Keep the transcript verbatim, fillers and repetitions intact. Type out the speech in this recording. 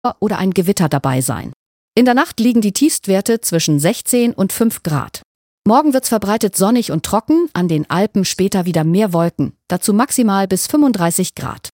oder ein Gewitter dabei sein. In der Nacht liegen die Tiefstwerte zwischen sechzehn und fünf Grad. Morgen wird's verbreitet sonnig und trocken, an den Alpen später wieder mehr Wolken, dazu maximal bis fünfunddreißig Grad.